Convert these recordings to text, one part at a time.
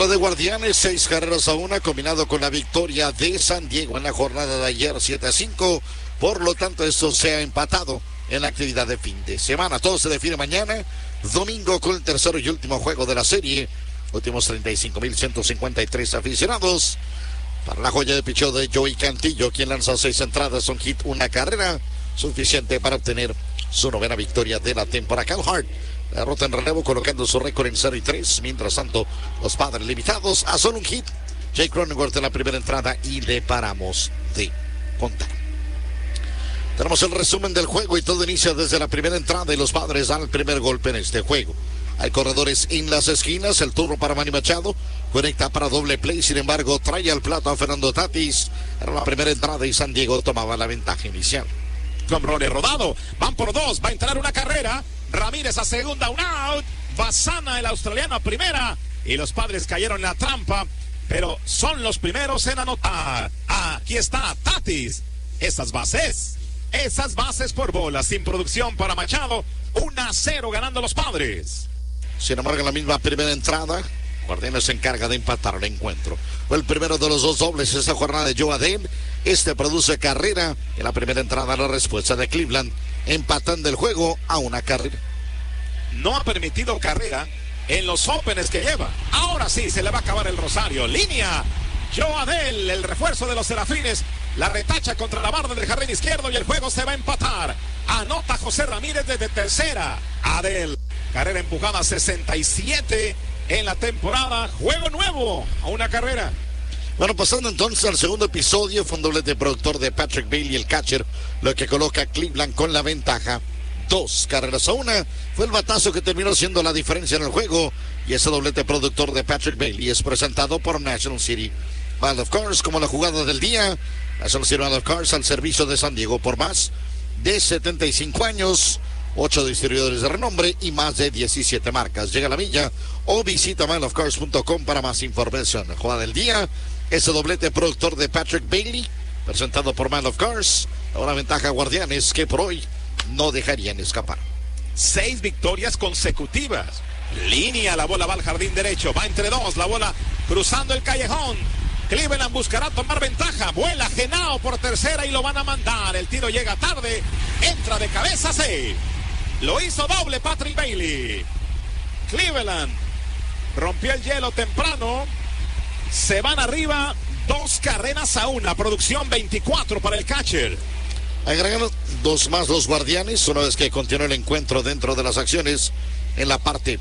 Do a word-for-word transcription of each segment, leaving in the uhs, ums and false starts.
contra de Guardianes, seis carreras a una, combinado con la victoria de San Diego en la jornada de ayer, siete a cinco. Por lo tanto, esto se ha empatado en la actividad de fin de semana. Todo se define mañana, domingo, con el tercero y último juego de la serie. Últimos treinta y cinco mil ciento cincuenta y tres aficionados. Para la joya de picheo de Joey Cantillo, quien lanza seis entradas, un hit, una carrera, suficiente para obtener su novena victoria de la temporada. Cal Hart, la derrota en relevo, colocando su récord en cero y tres. Mientras tanto, los Padres limitados a solo un hit. Jake Cronenworth en la primera entrada y le paramos de contar. Tenemos el resumen del juego y todo inicia desde la primera entrada y los Padres dan el primer golpe en este juego. Hay corredores en las esquinas, el turno para Manny Machado, conecta para doble play, sin embargo trae al plato a Fernando Tatis. Era la primera entrada y San Diego tomaba la ventaja inicial. Con roles rodado, van por dos, va a entrar una carrera, Ramírez a segunda, un out, Bassana el australiano a primera, y los Padres cayeron en la trampa, pero son los primeros en anotar. Aquí está Tatis, esas bases, esas bases por bola, sin producción para Machado, uno a cero ganando los Padres. Sin embargo, en la misma primera entrada, Guardianes se encarga de empatar el encuentro. Fue el primero de los dos dobles esta jornada de Joe Adell. Este produce carrera. En la primera entrada, la respuesta de Cleveland, empatando el juego a una carrera. No ha permitido carrera en los Opens que lleva. Ahora sí, se le va a acabar el rosario. Línea, Joe Adell, el refuerzo de los Serafines. La retacha contra la barda del jardín izquierdo y el juego se va a empatar. Anota José Ramírez desde tercera. Adell, carrera empujada sesenta y siete en la temporada. Juego nuevo a una carrera. Bueno, pasando entonces al segundo episodio, fue un doblete productor de Patrick Bailey, el catcher, lo que coloca a Cleveland con la ventaja. Dos carreras a una. Fue el batazo que terminó siendo la diferencia en el juego. Y ese doblete productor de Patrick Bailey es presentado por National City Wild of Cars como la jugada del día. National City Wild of Cars al servicio de San Diego por más de setenta y cinco años. Ocho distribuidores de renombre y más de diecisiete marcas. Llega a la milla o visita mile of cars punto com para más información. La jugada del día, ese doblete productor de Patrick Bailey, presentado por Mile of Cars. Ahora ventaja Guardianes que por hoy no dejarían escapar. Seis victorias consecutivas. Línea, la bola va al jardín derecho, va entre dos, la bola cruzando el callejón. Cleveland buscará tomar ventaja, vuela Genao por tercera y lo van a mandar. El tiro llega tarde, entra de cabeza, sí. Lo hizo doble Patrick Bailey. Cleveland rompió el hielo temprano. Se van arriba dos carreras a una. Producción veinticuatro para el catcher. Agregando dos más los Guardianes una vez que continuó el encuentro dentro de las acciones en la parte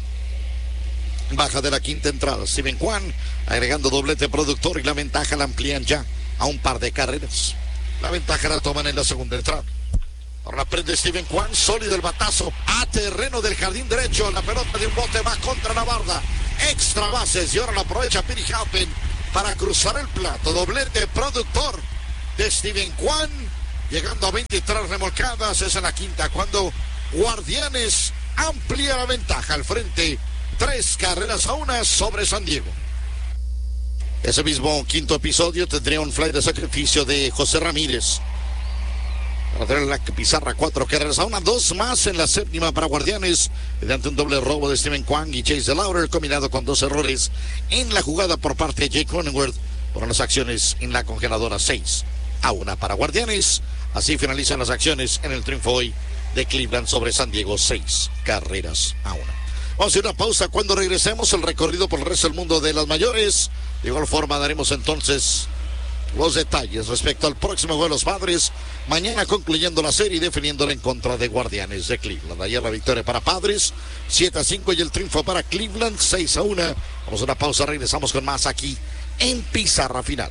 baja de la quinta entrada. Steven Kwan agregando doblete productor y la ventaja la amplían ya a un par de carreras. La ventaja la toman en la segunda entrada. Ahora prende Steven Kwan, sólido el batazo a terreno del jardín derecho. La pelota de un bote va contra la barda. Extra bases y ahora la aprovecha Piri Halpin para cruzar el plato. Doblete productor de Steven Kwan, llegando a veintitrés remolcadas. Es en la quinta cuando Guardianes amplía la ventaja al frente. Tres carreras a una sobre San Diego. Ese mismo quinto episodio tendría un fly de sacrificio de José Ramírez para tener la pizarra cuatro carreras a una. Dos más en la séptima para Guardianes mediante un doble robo de Steven Kwan y Chase DeLauder, combinado con dos errores en la jugada por parte de Jake Cronenworth. Por las acciones en la congeladora, seis a una para Guardianes. Así finalizan las acciones en el triunfo hoy de Cleveland sobre San Diego, seis carreras a una. Vamos a hacer una pausa. Cuando regresemos, el recorrido por el resto del mundo de las mayores. De igual forma daremos entonces los detalles respecto al próximo juego de los Padres. Mañana concluyendo la serie y definiéndola en contra de Guardianes de Cleveland. Ayer la victoria para Padres, siete a cinco, y el triunfo para Cleveland, seis a una. Vamos a una pausa, regresamos con más aquí en Pizarra Final.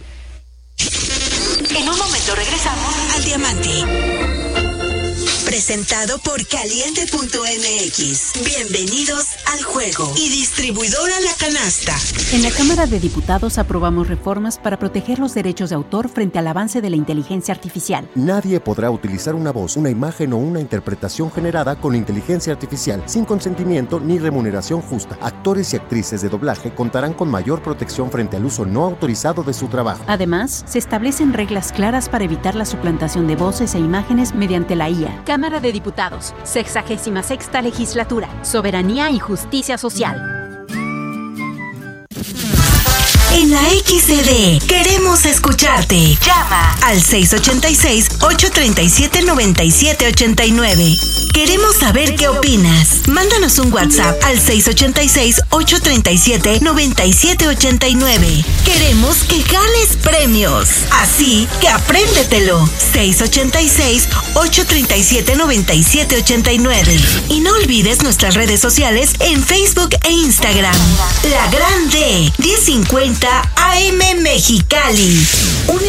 En un momento regresamos al Diamante. Presentado por Caliente punto M X. Bienvenidos al juego. Y distribuidora La Canasta. En la Cámara de Diputados aprobamos reformas para proteger los derechos de autor frente al avance de la inteligencia artificial. Nadie podrá utilizar una voz, una imagen o una interpretación generada con inteligencia artificial sin consentimiento ni remuneración justa. Actores y actrices de doblaje contarán con mayor protección frente al uso no autorizado de su trabajo. Además, se establecen reglas claras para evitar la suplantación de voces e imágenes mediante la I A. Cámara de Diputados, sexagésima sexta legislatura, soberanía y justicia social. En la X C D queremos escucharte. Llama al seis ochenta y seis, ocho treinta y siete, noventa y siete ochenta y nueve. Queremos saber qué opinas. Mándanos un WhatsApp al seis ochenta y seis, ocho treinta y siete, noventa y siete ochenta y nueve. Queremos que ganes premios. Así que apréndetelo. seis ochenta y seis, ocho treinta y siete, noventa y siete ochenta y nueve. Y no olvides nuestras redes sociales en Facebook e Instagram. La Grande, diez cincuenta A M Mexicali. Un